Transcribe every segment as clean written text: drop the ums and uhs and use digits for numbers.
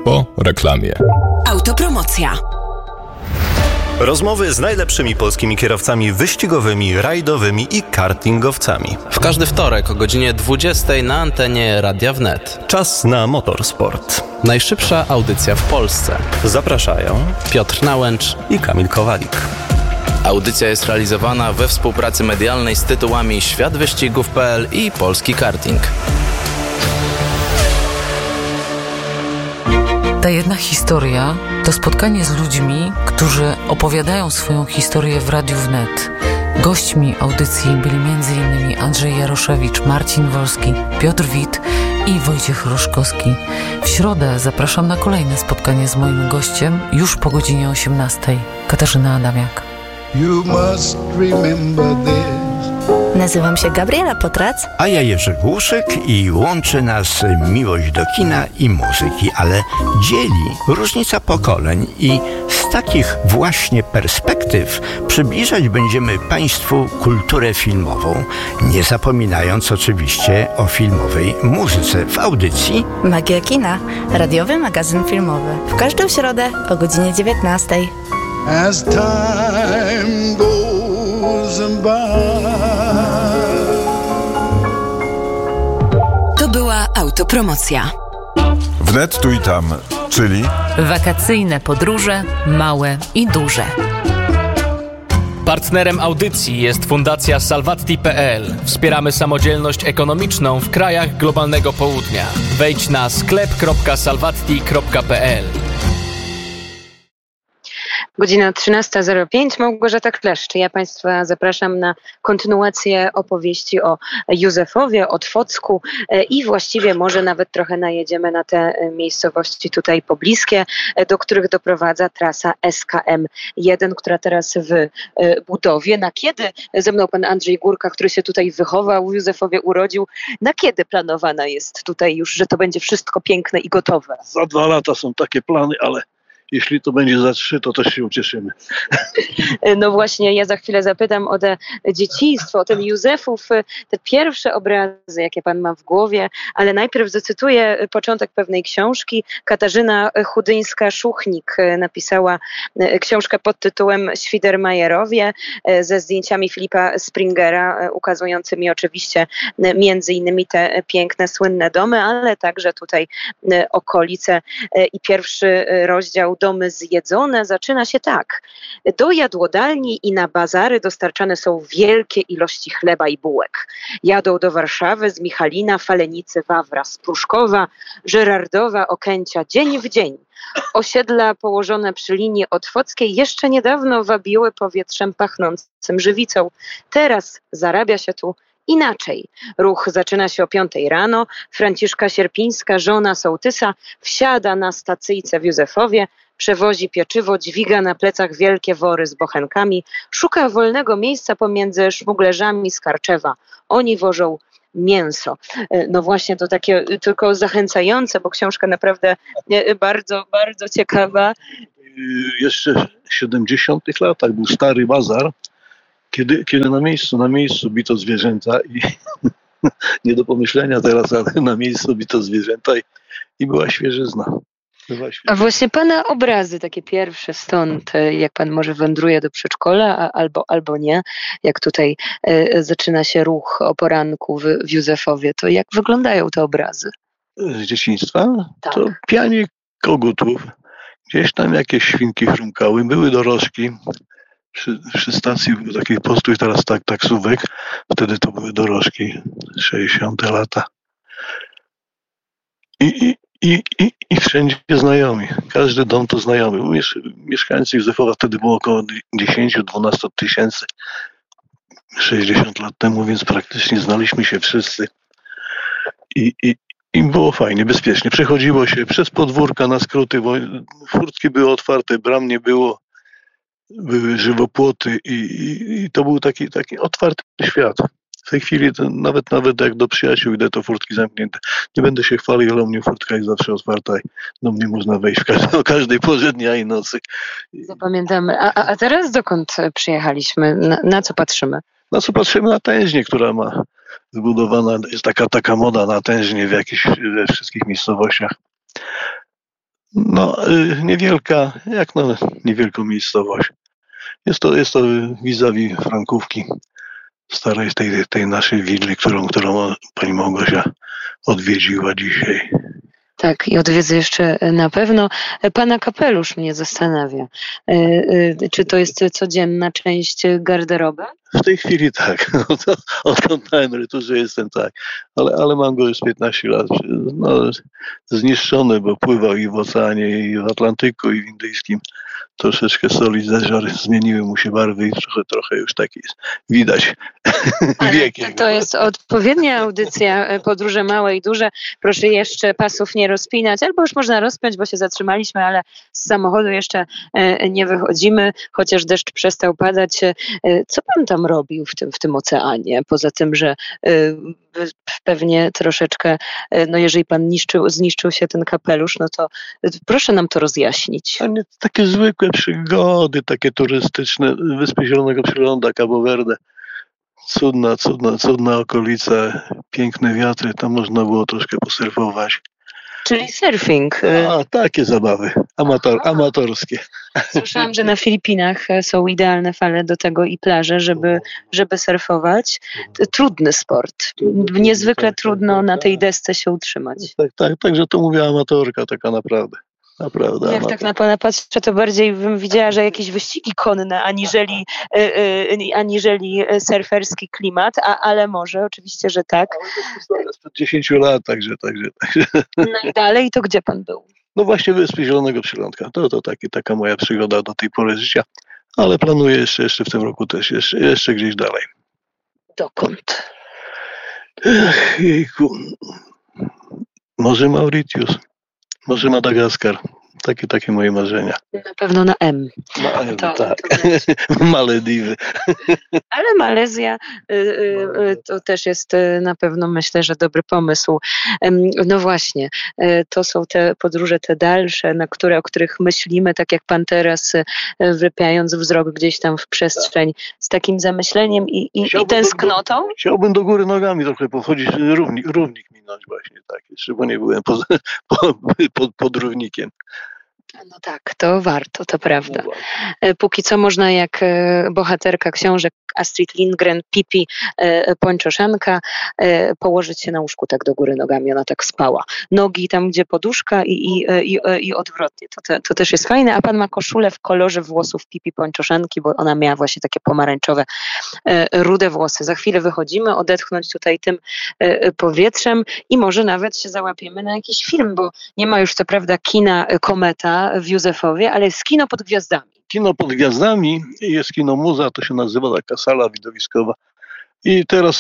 Po reklamie. Autopromocja. Rozmowy z najlepszymi polskimi kierowcami wyścigowymi, rajdowymi i kartingowcami. W każdy wtorek o godzinie 20 na antenie Radia Wnet. Czas na motorsport. Najszybsza audycja w Polsce. Zapraszają Piotr Nałęcz i Kamil Kowalik. Audycja jest realizowana we współpracy medialnej z tytułami Światwyścigów.pl i Polski Karting. Ta jedna historia to spotkanie z ludźmi, którzy opowiadają swoją historię w Radiu Wnet. Gośćmi audycji byli m.in. Andrzej Jaroszewicz, Marcin Wolski, Piotr Wit i Wojciech Roszkowski. W środę zapraszam na kolejne spotkanie z moim gościem już po godzinie 18:00. Katarzyna Adamiak. You must remember this. Nazywam się Gabriela Potrac. A ja Jerzy Głuszyk i łączy nas miłość do kina i muzyki, ale dzieli różnica pokoleń i z takich właśnie perspektyw przybliżać będziemy Państwu kulturę filmową, nie zapominając oczywiście o filmowej muzyce w audycji Magia Kina, radiowy magazyn filmowy. W każdą środę o godzinie 19:00. As time goes by. To była autopromocja. Wnet tu i tam, czyli Wakacyjne podróże, małe i duże. Partnerem audycji jest Fundacja Salvatti.pl. Wspieramy samodzielność ekonomiczną w krajach globalnego południa. Wejdź na sklep.salvatti.pl. Godzina 13:05, Małgorzata Kleszcz. Ja Państwa zapraszam na kontynuację opowieści o Józefowie, o Twocku i właściwie może nawet trochę najedziemy na te miejscowości tutaj pobliskie, do których doprowadza trasa SKM-1, która teraz w budowie. Na kiedy, ze mną pan Andrzej Górka, który się tutaj wychował, w Józefowie urodził, na kiedy planowana jest tutaj już, że to będzie wszystko piękne i gotowe? Za 2 lata są takie plany, ale jeśli to będzie za 3, to też się ucieszymy. No właśnie, ja za chwilę zapytam o te dzieciństwo, o ten Józefów, te pierwsze obrazy, jakie pan ma w głowie, ale najpierw zacytuję początek pewnej książki. Katarzyna Chudyńska-Szuchnik napisała książkę pod tytułem Świdermajerowie ze zdjęciami Filipa Springera, ukazującymi oczywiście między innymi te piękne, słynne domy, ale także tutaj okolice i pierwszy rozdział Domy zjedzone zaczyna się tak. Do jadłodalni i na bazary dostarczane są wielkie ilości chleba i bułek. Jadą do Warszawy z Michalina, Falenicy, Wawra, z Pruszkowa, Żerardowa, Okęcia, dzień w dzień. Osiedla położone przy linii otwockiej jeszcze niedawno wabiły powietrzem pachnącym żywicą. Teraz zarabia się tu inaczej. Ruch zaczyna się o 5:00 rano. Franciszka Sierpińska, żona sołtysa, wsiada na stacyjce w Józefowie, przewozi pieczywo, dźwiga na plecach wielkie wory z bochenkami, szuka wolnego miejsca pomiędzy szmuglerzami z Karczewa. Oni wożą mięso. No właśnie, to takie tylko zachęcające, bo książka naprawdę bardzo, bardzo ciekawa. Jeszcze w 70-tych latach był stary bazar, kiedy na miejscu bito zwierzęta i nie do pomyślenia teraz, ale na miejscu bito zwierzęta i była świeżyzna. A właśnie pana obrazy takie pierwsze stąd, jak pan może wędruje do przedszkola albo nie, jak tutaj zaczyna się ruch o poranku w Józefowie, to jak wyglądają te obrazy? Z dzieciństwa? Tak. To pianie kogutów, gdzieś tam jakieś świnki chrumkały, były dorożki. Przy stacji takich postów, teraz taksówek, wtedy to były dorożki, 60 lata. I wszędzie znajomi. Każdy dom to znajomy. Mieszkańcy Józefowa wtedy było około 10-12 tysięcy 60 lat temu, więc praktycznie znaliśmy się wszyscy. I było fajnie, bezpiecznie. Przechodziło się przez podwórka na skróty, bo furtki były otwarte, bram nie było. Były żywopłoty i to był taki otwarty świat. W tej chwili to nawet jak do przyjaciół idę, to furtki zamknięte. Nie będę się chwalił, ale u mnie furtka jest zawsze otwarta i do mnie można wejść o każdej porze dnia i nocy. Zapamiętamy. A teraz dokąd przyjechaliśmy? Na co patrzymy? Na co patrzymy? Na tężnię, która ma zbudowana, jest taka moda na tężnię we wszystkich miejscowościach. No, niewielka, jak na niewielką miejscowość. Jest to vis-a-vis Frankówki, starej tej naszej willi, którą pani Małgosia odwiedziła dzisiaj. Tak, i odwiedzę jeszcze na pewno. Pana kapelusz mnie zastanawia. Czy to jest codzienna część garderoby? W tej chwili tak. Odkąd na emeryturze jestem tak. Ale mam go już 15 lat. No, zniszczony, bo pływał i w oceanie, i w Atlantyku, i w Indyjskim. Troszeczkę soli zeżar, zmieniły mu się barwy i trochę już taki jest. Widać wiekiem. To jest odpowiednia audycja, podróże małe i duże. Proszę jeszcze pasów nie rozpinać, albo już można rozpiąć, bo się zatrzymaliśmy, ale z samochodu jeszcze nie wychodzimy, chociaż deszcz przestał padać. Co pan tam robił w tym oceanie? Poza tym, że pewnie troszeczkę, no jeżeli pan zniszczył się ten kapelusz, no to proszę nam to rozjaśnić. A nie, takie zwykłe przygody, takie turystyczne. Wyspy Zielonego Przyląda, Cabo Verde. Cudna okolica, piękne wiatry, tam można było troszkę posurfować. Czyli surfing. Takie zabawy, amatorskie. Słyszałam, że na Filipinach są idealne fale do tego i plaże, żeby surfować. Trudny sport. Niezwykle trudno na tej desce się utrzymać. Także to mówiła amatorka taka naprawdę. Naprawdę. Jak tak na pana patrzę, to bardziej bym widziała, że jakieś wyścigi konne, aniżeli surferski klimat, ale może oczywiście, że tak. Sprzed 10 lat, także. No i dalej, to gdzie pan był? No właśnie Wyspy Zielonego Przylądka. To taka moja przygoda do tej pory życia, ale planuję jeszcze w tym roku też, jeszcze gdzieś dalej. Dokąd? Jejku. Może Mauritius. Może Madagaskar. Takie moje marzenia. Na pewno na M. Tak. Malediwy. Ale Malezja to też jest na pewno, myślę, że dobry pomysł. No właśnie, to są te podróże, te dalsze, o których myślimy, tak jak pan teraz, wrypiając wzrok gdzieś tam w przestrzeń, z takim zamyśleniem i tęsknotą. Chciałbym do góry nogami trochę pochodzić, równik minąć właśnie, tak, jeszcze, bo nie byłem pod równikiem. No tak, to warto, to prawda. Póki co można jak bohaterka książek Astrid Lindgren, Pippi Pończoszanka, położyć się na łóżku tak do góry nogami, ona tak spała. Nogi tam, gdzie poduszka i odwrotnie. To też jest fajne, a pan ma koszulę w kolorze włosów Pippi Pończoszanki, bo ona miała właśnie takie pomarańczowe, rude włosy. Za chwilę wychodzimy, odetchnąć tutaj tym powietrzem i może nawet się załapiemy na jakiś film, bo nie ma już co prawda kina Kometa w Józefowie, ale jest kino pod gwiazdami. Kino pod gwiazdami, jest kino Muza, to się nazywa taka sala widowiskowa. I teraz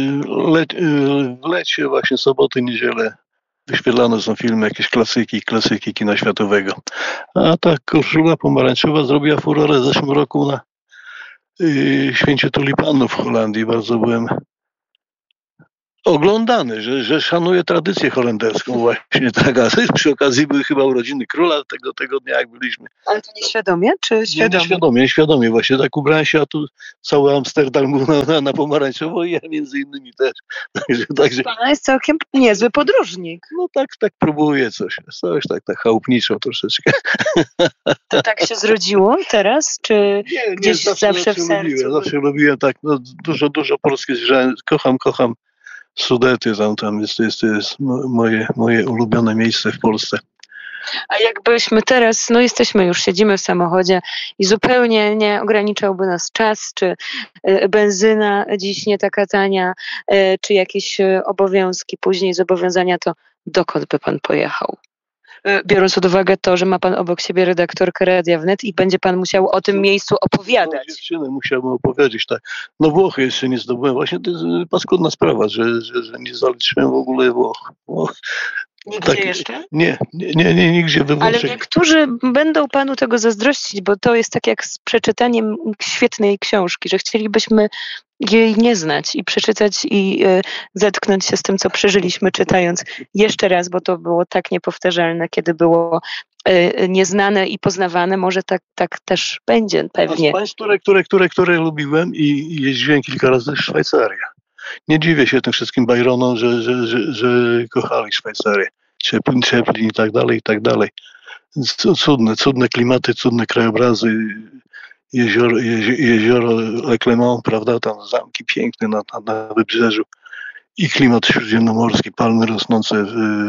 w lecie, właśnie soboty, niedzielę wyświetlane są filmy, jakieś klasyki kina światowego. A ta koszula pomarańczowa zrobiła furorę w zeszłym roku na Święcie Tulipanów w Holandii. Bardzo byłem oglądany, że szanuje tradycję holenderską właśnie, tak, a przy okazji były chyba urodziny króla tego dnia, jak byliśmy. Ale to nieświadomie, czy świadomie? Nieświadomie, właśnie tak ubrałem się, a tu cały Amsterdam był na pomarańczowo i ja między innymi też. Także Pana jest całkiem niezły podróżnik. No tak próbuję coś tak chałupniczo troszeczkę. To tak się zrodziło teraz, czy nie, gdzieś zawsze w sercu? Zawsze lubiłem tak, no, dużo polskie zwierzę, kocham Sudety, tam jest moje ulubione miejsce w Polsce. A jakbyśmy teraz, no jesteśmy już, siedzimy w samochodzie i zupełnie nie ograniczałby nas czas, czy benzyna dziś nie taka tania, czy jakieś obowiązki, później zobowiązania, to dokąd by pan pojechał? Biorąc pod uwagę to, że ma pan obok siebie redaktorkę Radia Wnet i będzie pan musiał o tym miejscu opowiadać. No, dziewczyny musiałbym opowiedzieć, tak. No Włochy jeszcze nie zdobyłem. Właśnie to jest paskudna sprawa, że nie zaliczyłem w ogóle Włoch. Nigdzie jeszcze? Nie, nigdzie we Włoszech. Ale niektórzy będą panu tego zazdrościć, bo to jest tak jak z przeczytaniem świetnej książki, że chcielibyśmy jej nie znać i przeczytać i zetknąć się z tym, co przeżyliśmy czytając jeszcze raz, bo to było tak niepowtarzalne, kiedy było nieznane i poznawane. Może tak też będzie pewnie. A z państw, które lubiłem i jeździłem kilka razy, jest Szwajcaria. Nie dziwię się tym wszystkim Byronom, że kochali Szwajcarię. Chaplin i tak dalej. Cudne klimaty, cudne krajobrazy, jezioro Le Clément, prawda, tam zamki piękne na wybrzeżu i klimat śródziemnomorski, palmy rosnące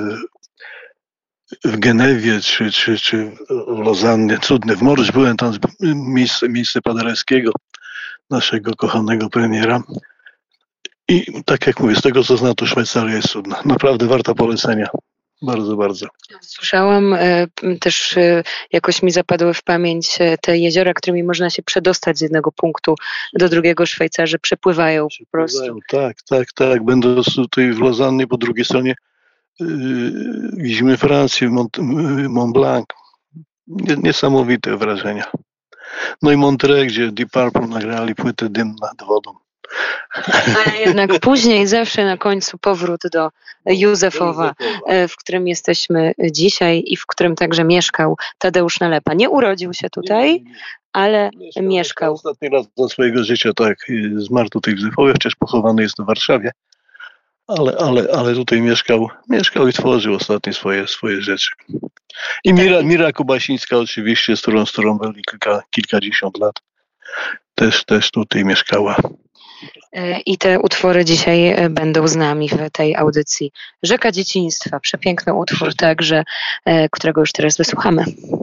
w Genewie czy w Lozannie, cudne. W Morsz byłem tam, miejsce Paderewskiego, naszego kochanego premiera. I tak jak mówię, z tego co znam, to Szwajcaria jest cudna. Naprawdę warta polecenia. Bardzo, bardzo. Słyszałam też, jakoś mi zapadły w pamięć te jeziora, którymi można się przedostać z jednego punktu do drugiego. Szwajcarzy przepływają po prostu. Tak. Będąc tutaj w Lozannie, po drugiej stronie widzimy Francję, Mont Blanc. Niesamowite wrażenia. No i Monterey, gdzie Deep Purple nagrali płytę Dym nad wodą. Ale jednak później, zawsze na końcu powrót do Józefowa, w którym jesteśmy dzisiaj i w którym także mieszkał Tadeusz Nalepa. Nie urodził się tutaj, ale mieszkał. Ostatni raz do swojego życia, tak, zmarł tutaj w Józefowie, chociaż pochowany jest w Warszawie, ale tutaj mieszkał i tworzył ostatnie swoje rzeczy. I Mira Kubasińska oczywiście, z którą byli kilkadziesiąt lat, też tutaj mieszkała. I te utwory dzisiaj będą z nami w tej audycji. Rzeka dzieciństwa, przepiękny utwór także, którego już teraz wysłuchamy.